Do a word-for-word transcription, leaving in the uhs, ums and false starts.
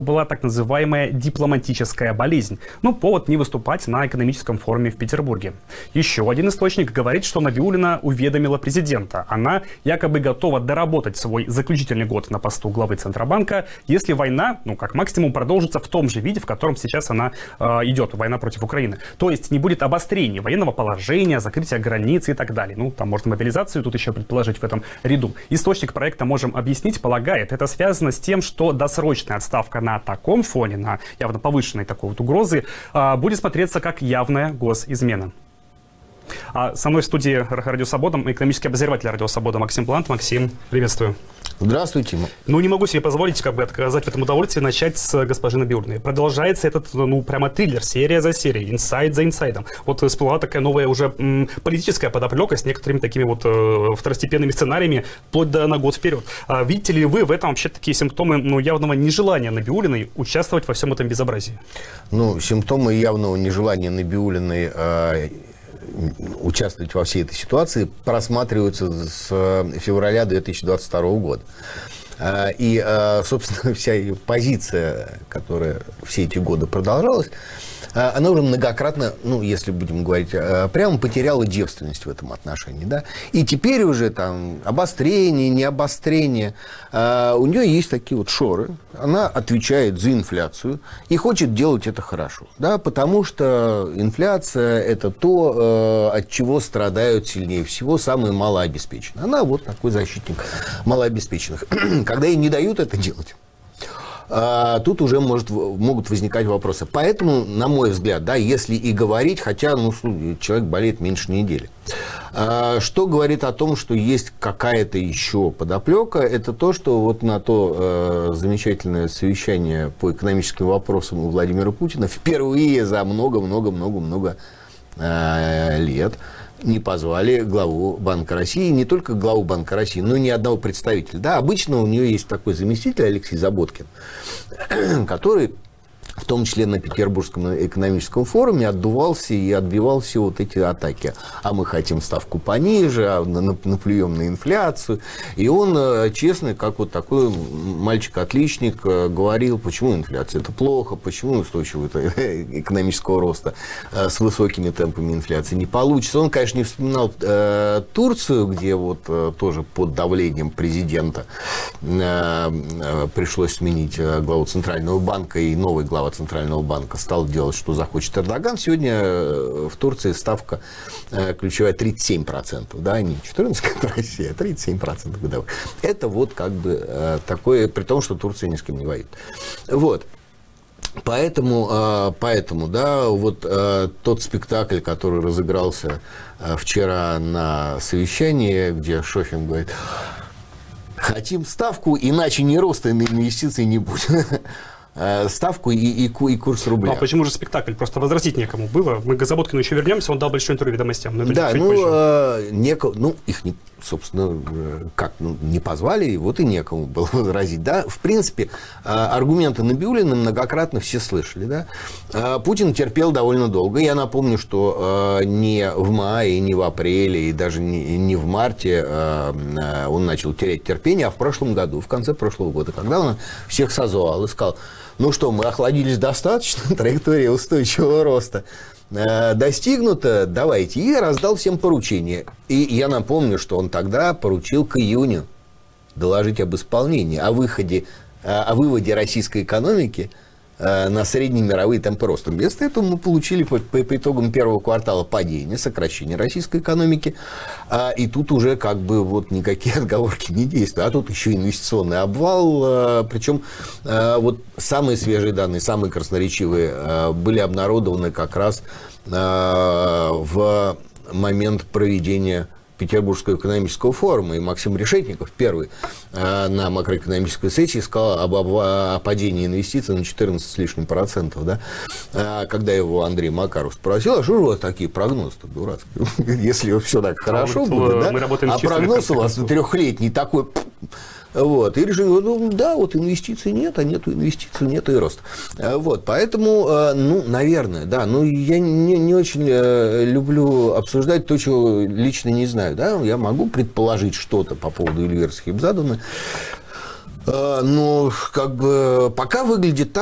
была так называемая дипломатическая болезнь, но повод не выступать на экономическом форуме в Петербурге. Еще один источник говорит, что Набиуллина уведомила президента. Она якобы готова доработать свой заключительный год на посту главы Центробанка, если война, ну как максимум, продолжится в том же виде, в котором сейчас она э, идет, война против Украины. То есть не будет обострения военного положения, закрытия границ и так далее. Ну, там можно мобилизацию тут еще предположить в этом ряду. Источник проекта «Можем объяснить» полагает, это связано с тем, что досрочная отставка на На таком фоне, на явно повышенной такой вот угрозы, будет смотреться как явная госизмена. А со мной в студии Радио Свобода экономический обозреватель Радио Свобода Максим Плант. Максим, приветствую. Здравствуйте. Ну, не могу себе позволить, как бы, отказать в этом удовольствии, начать с госпожи Набиуллиной. Продолжается этот, ну, прямо триллер, серия за серией, инсайд за инсайдом. Вот всплыла такая новая уже м, политическая подоплека с некоторыми такими вот э, второстепенными сценариями, вплоть до на год вперед. А видите ли вы в этом вообще такие симптомы, ну, явного нежелания Набиуллиной участвовать во всем этом безобразии? Ну, симптомы явного нежелания Набиуллиной э, участвовать во всей этой ситуации просматриваются с февраля две тысячи двадцать второго года. И, собственно, вся ее позиция, которая все эти годы продолжалась, она уже многократно, ну, если будем говорить прямо, потеряла девственность в этом отношении, да. И теперь уже там обострение, не обострение, у нее есть такие вот шоры. Она отвечает за инфляцию и хочет делать это хорошо, да, потому что инфляция – это то, от чего страдают сильнее всего самые малообеспеченные. Она вот такой защитник малообеспеченных. Когда ей не дают это делать, тут уже может, могут возникать вопросы. Поэтому, на мой взгляд, да, если и говорить, хотя ну, человек болеет меньше недели, что говорит о том, что есть какая-то еще подоплека, это то, что вот на то э, замечательное совещание по экономическим вопросам у Владимира Путина впервые за много-много-много-много э, лет не позвали главу Банка России, не только главу Банка России, но и ни одного представителя. Да, обычно у нее есть такой заместитель Алексей Заботкин, который в том числе на Петербургском экономическом форуме отдувался и отбивал все вот эти атаки. А мы хотим ставку пониже, а наплюем на инфляцию. И он, честно, как вот такой мальчик-отличник, говорил, почему инфляция это плохо, почему устойчивого экономического роста с высокими темпами инфляции не получится. Он, конечно, не вспоминал э, Турцию, где вот э, тоже под давлением президента э, э, пришлось сменить главу Центрального банка, и новый глава Центрального банка стал делать, что захочет Эрдоган. Сегодня в Турции ставка ключевая тридцать семь процентов, да, не четырнадцать процентов, как в России, а тридцать семь процентов годовых. Это вот как бы такое, при том, что Турция ни с кем не воюет. Вот. Поэтому, поэтому, да, вот тот спектакль, который разыгрался вчера на совещании, где Шохин говорит: хотим ставку, иначе ни роста на инвестиции не будет. Ставку и, и, и курс рубля. Ну, а почему же спектакль? Просто возразить некому было. Мы к Заботкину еще вернемся, он дал большое интервью «Ведомостям». Но да, ну, э, неко, ну, их, не, собственно, как, ну, не позвали, вот и некому было возразить. Да? В принципе, аргументы Набиуллиной многократно все слышали. Да? Путин терпел довольно долго. Я напомню, что не в мае, не в апреле, и даже не, не в марте он начал терять терпение, а в прошлом году, в конце прошлого года, когда он всех созвал и сказал: ну что, мы охладились достаточно, траектория устойчивого роста достигнута, давайте. И раздал всем поручения. И я напомню, что он тогда поручил к июню доложить об исполнении, о выходе, о выводе российской экономики на средние мировые темпы роста. Вместо этого мы получили по, по, по итогам первого квартала падение, сокращение российской экономики. А, и тут уже как бы вот никакие отговорки не действуют. А тут еще инвестиционный обвал. А, причем а, вот самые свежие данные, самые красноречивые а, были обнародованы как раз а, в момент проведения Петербургского экономического форума, и Максим Решетников, первый э, на макроэкономической сессии, сказал об, об, о падении инвестиций на четырнадцать с лишним процентов. Да? А когда его Андрей Макаров спросил: а что же у вас такие прогнозы-то дурацкие? Если все так хорошо будет, да? А прогноз у вас трехлетний такой... Вот. И решили, ну да, вот инвестиций нет, а нету инвестиций, нету и роста. Вот. Поэтому, ну, наверное, да, ну, я не, не очень люблю обсуждать то, чего лично не знаю, да, я могу предположить что-то по поводу Эльвиры Сахибзадовны. Ну, как бы пока выглядит так,